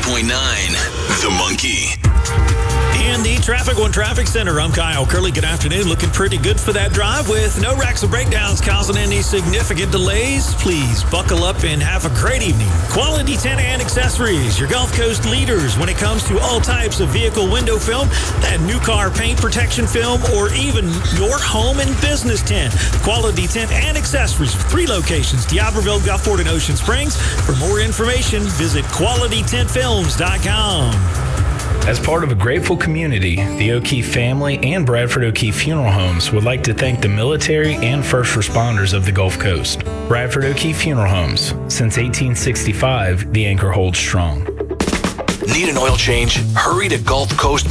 The Monkey. In the Traffic One Traffic Center, I'm Kyle Curley. Good afternoon. Looking pretty good for that drive with no wrecks or breakdowns causing any significant delays. Please buckle up and have a great evening. Quality Tint and Accessories, your Gulf Coast leaders when it comes to all types of vehicle window film, that new car paint protection film, or even your home and business tint. Quality Tint and Accessories, 3 locations, D'Iberville, Gulfport, and Ocean Springs. For more information, visit QualityTintFilms.com. As part of a grateful community, the O'Keefe family and Bradford O'Keefe Funeral Homes would like to thank the military and first responders of the Gulf Coast. Bradford O'Keefe Funeral Homes. Since 1865, the anchor holds strong. Need an oil change? Hurry to Gulf Coast